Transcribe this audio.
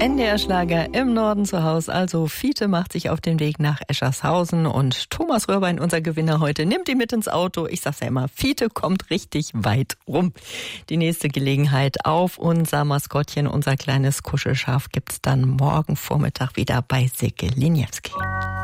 NDR Schlager im Norden zu Hause. Also Fiete macht sich auf den Weg nach Eschershausen und Thomas Röhrbein, unser Gewinner heute, nimmt ihn mit ins Auto. Ich sag's ja immer, Fiete kommt richtig weit rum. Die nächste Gelegenheit auf unser Maskottchen, unser kleines Kuschelschaf, gibt's dann morgen Vormittag wieder bei Silke Liniewski.